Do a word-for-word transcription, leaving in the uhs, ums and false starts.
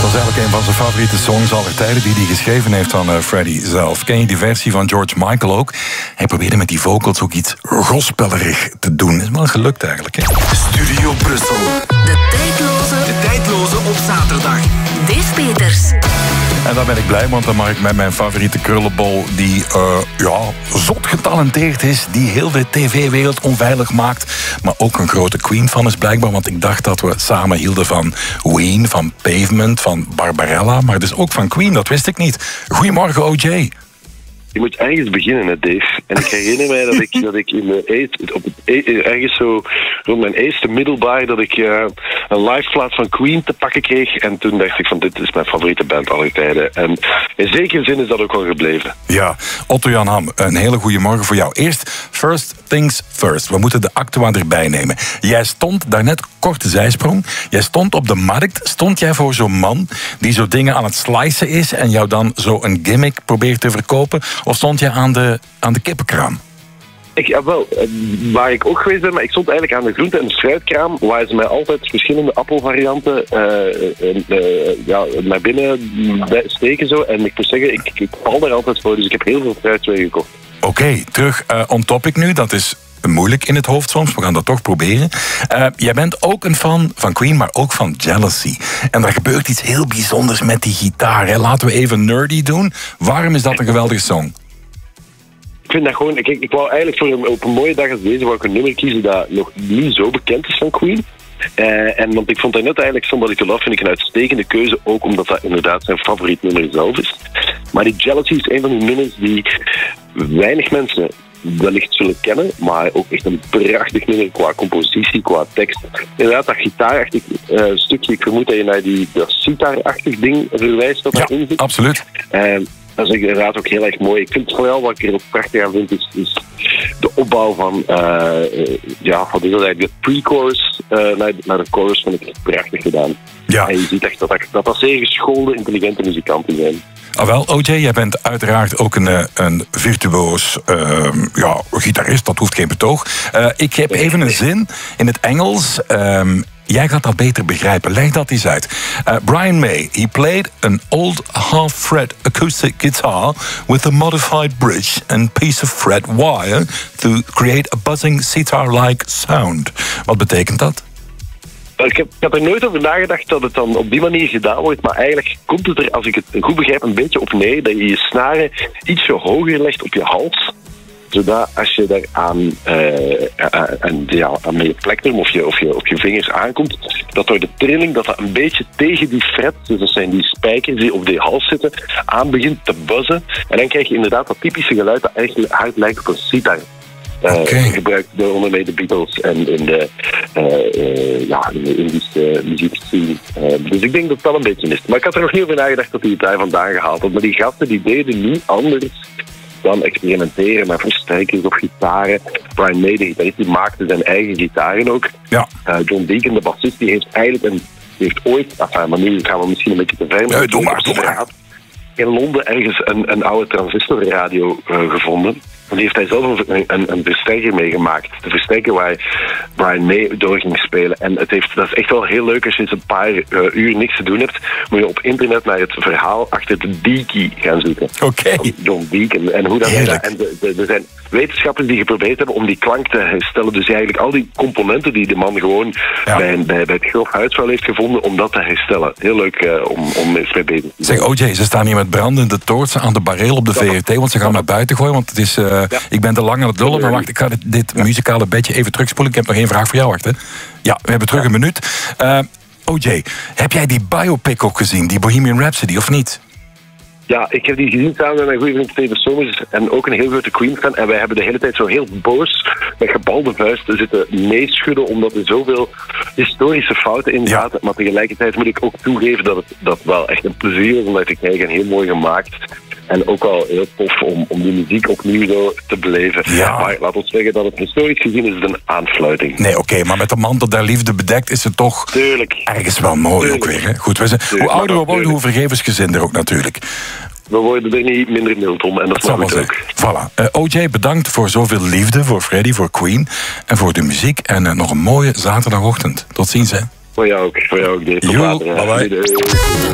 Dat is eigenlijk een van zijn favoriete songs aller tijden die hij geschreven heeft van uh, Freddie zelf. Ken je die versie van George Michael ook? Hij probeerde met die vocals ook iets gospellerig te doen. Is wel gelukt eigenlijk, hè? Studio Brussel. De tijdloze. De tijdloze op zaterdag. Dave Peters. En daar ben ik blij, want dan mag ik met mijn favoriete krullenbol, die uh, ja, zot getalenteerd is, die heel de tv-wereld onveilig maakt, maar ook een grote Queen-fan is blijkbaar, want ik dacht dat we samen hielden van Ween, van Pavement, van Barbarella, maar dus ook van Queen, dat wist ik niet. Goedemorgen, O J. Je moet ergens beginnen, hè, Dave. En ik herinner mij dat ik, dat ik in de eerste, op het, ergens zo rond mijn eerste middelbaar dat ik uh, een liveplaat van Queen te pakken kreeg. En toen dacht ik van dit is mijn favoriete band aller tijden. En in zekere zin is dat ook wel gebleven. Ja, Otto Jan Ham, een hele goede morgen voor jou. Eerst, first things first. We moeten de actua erbij nemen. Jij stond daarnet, korte zijsprong, jij stond op de markt. Stond jij voor zo'n man die zo dingen aan het slicen is en jou dan zo een gimmick probeert te verkopen? Of stond je aan de, aan de kippenkraam? Ik, ja, wel, waar ik ook geweest ben, maar ik stond eigenlijk aan de groente- en fruitkraam, waar ze mij altijd verschillende appelvarianten uh, uh, ja, naar binnen steken. Zo. En ik moet zeggen, ik, ik val daar altijd voor, dus ik heb heel veel fruit weer gekocht. Oké, okay, terug uh, on topic nu. Dat is moeilijk in het hoofd soms, we gaan dat toch proberen. Uh, jij bent ook een fan van Queen, maar ook van Jealousy. En er gebeurt iets heel bijzonders met die gitaar. Hè. Laten we even nerdy doen. Waarom is dat een geweldige song? Ik vind dat gewoon... Kijk, ik wou eigenlijk voor een, op een mooie dag als deze wou ik een nummer kiezen dat nog niet zo bekend is van Queen. Uh, en want ik vond dat net eigenlijk Somebody to Love vind ik een uitstekende keuze, ook omdat dat inderdaad zijn favoriet nummer zelf is. Maar die Jealousy is een van die nummers die weinig mensen wellicht zullen kennen, maar ook echt een prachtig nummer qua compositie, qua tekst. Inderdaad, dat gitaarachtig uh, stukje, ik vermoed dat je naar die, dat sitar-achtig ding verwijst dat ja, daarin zit. Absoluut. Uh, dat is inderdaad ook heel erg mooi. Ik vind het vooral wat ik er ook prachtig aan vind, is, is de opbouw van, uh, uh, ja, wat is dat eigenlijk, de pre-chorus uh, naar, naar de chorus vind ik echt prachtig gedaan. Ja. En je ziet echt dat dat, dat, dat zeer geschoolde, intelligente muzikanten zijn. Ah, wel, O J, jij bent uiteraard ook een, een virtuoos uh, ja, gitarist, dat hoeft geen betoog. Uh, ik heb even een zin in het Engels. Um, jij gaat dat beter begrijpen. Leg dat eens uit. Uh, Brian May, he played an old half-fret acoustic guitar with a modified bridge and piece of fret wire to create a buzzing sitar-like sound. Wat betekent dat? Ik heb, ik heb er nooit over nagedacht dat het dan op die manier gedaan wordt, maar eigenlijk komt het er, als ik het goed begrijp, een beetje op neer dat je je snaren ietsje hoger legt op je hals, zodat als je daar aan, uh, aan, ja, aan je plektrum of je, of, je, of je vingers aankomt, dat door de trilling dat dat een beetje tegen die fret, dus dat zijn die spijkers die op die hals zitten, aan begint te buzzen. En dan krijg je inderdaad dat typische geluid dat eigenlijk hard lijkt op een sitar. Uh, okay. Gebruikt door onder meer de Beatles en in de, uh, uh, ja, in de Indische muziekscene. Uh, dus ik denk dat dat wel een beetje is. Maar ik had er nog niet over nagedacht dat hij het daar vandaan gehaald had. Maar die gasten die deden niet anders dan experimenteren met versterkers of gitaren. Brian May, de gitarist, die maakte zijn eigen gitaren ook. Ja. Uh, John Deacon, de bassist, die heeft eigenlijk een, die heeft ooit, enfin, maar nu gaan we misschien een beetje te ver. Nee, doe maar, doe maar. In Londen ergens een, een oude transistorradio uh, gevonden. Die heeft hij zelf een, een, een versterker meegemaakt. De versterker waar Brian May door ging spelen. En het heeft, dat is echt wel heel leuk als je eens een paar uh, uur niks te doen hebt. Moet je op internet naar het verhaal achter de Deaky gaan zoeken. Oké. Okay. John Deacon. En hoe dat is. En de, de, er zijn wetenschappers die geprobeerd hebben om die klank te herstellen. Dus eigenlijk al die componenten die de man gewoon ja. bij, bij, bij het grof huidsvuil heeft gevonden om dat te herstellen. Heel leuk uh, om, om eens mee bezig te zijn. Zeg, O J, ze staan hier met brandende toortsen aan de bareel op de V R T, want ze gaan naar buiten gooien, want het is... Uh, Ja. Ik ben te lang aan het lullen, maar wacht, ik ga dit, dit ja. muzikale bedje even terugspoelen. Ik heb nog één vraag voor jou, wacht hè. Ja, we hebben terug ja. een minuut. Uh, O J, heb jij die biopic ook gezien, die Bohemian Rhapsody, of niet? Ja, ik heb die gezien samen met mijn goede vriend Steven Sommers en ook een heel grote Queen-fan. En wij hebben de hele tijd zo heel boos met gebalde vuisten zitten meeschudden, omdat er zoveel historische fouten in zaten. Ja. Maar tegelijkertijd moet ik ook toegeven dat het dat wel echt een plezier is om dat te kijken en heel mooi gemaakt. En ook wel heel tof om, om die muziek opnieuw zo te beleven. Ja. Maar laat ons zeggen dat het historisch gezien is het een aanfluiting. Nee, oké, okay, maar met de mantel der liefde bedekt is het toch Tuurlijk. ergens wel mooi Tuurlijk. ook weer. Hè? Goed, we zijn, hoe ouder we worden, hoe vergevensgezinder ook natuurlijk. We worden er niet minder mild om en dat snap ik ook. Voilà. Uh, O J, bedankt voor zoveel liefde voor Freddie, voor Queen en voor de muziek. En uh, nog een mooie zaterdagochtend. Tot ziens, hè. Voor jou ook, voor jou ook. Tot later. Bye bye.